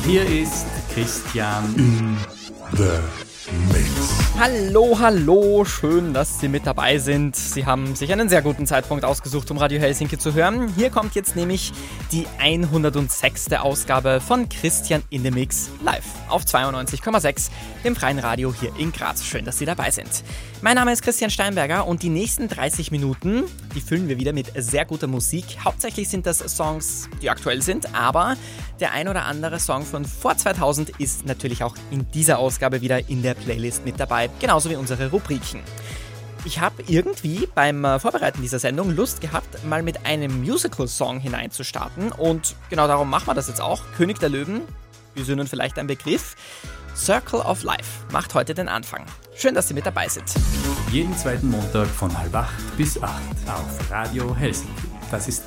Hier ist Christian The Mix. Hallo, schön, dass Sie mit dabei sind. Sie haben sich einen sehr guten Zeitpunkt ausgesucht, um Radio Helsinki zu hören. Hier kommt jetzt nämlich die 106. Ausgabe von Christian in the Mix live auf 92,6, dem freien Radio hier in Graz. Schön, dass Sie dabei sind. Mein Name ist Christian Steinberger und die nächsten 30 Minuten, die füllen wir wieder mit sehr guter Musik. Hauptsächlich sind das Songs, die aktuell sind, aber der ein oder andere Song von vor 2000 ist natürlich auch in dieser Ausgabe wieder in der Playlist mit dabei, genauso wie unsere Rubriken. Ich habe irgendwie beim Vorbereiten dieser Sendung Lust gehabt, mal mit einem Musical-Song hineinzustarten und genau darum machen wir das jetzt auch. König der Löwen, ist Ihnen vielleicht ein Begriff. Circle of Life macht heute den Anfang. Schön, dass Sie mit dabei sind. jeden zweiten Montag von 7:30 bis 8 auf Radio Helsinki. Das ist